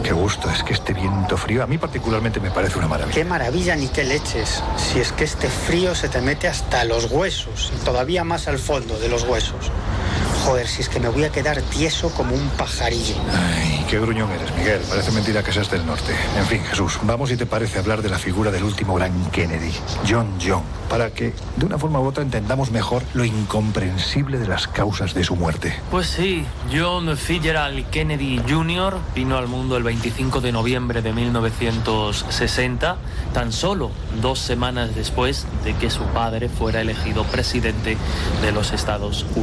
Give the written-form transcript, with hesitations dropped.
qué gusto. Es que este viento frío a mí particularmente me parece una maravilla. Qué maravilla ni qué leches. Si es que este frío se te mete hasta los huesos y todavía más al fondo de los huesos. Joder, si es que me voy a quedar tieso como un pajarillo. Ay, qué gruñón eres, Miguel. Parece mentira que seas del norte. En fin, Jesús, vamos si te parece hablar de la figura del último gran Kennedy, John Young, para que de una forma u otra entendamos mejor lo incomprensible de las causas de su muerte. Pues sí, John Fitzgerald Kennedy Jr. vino al mundo el 25 de noviembre de 1960, tan solo 2 semanas después de que su padre fuera elegido presidente de los Estados Unidos.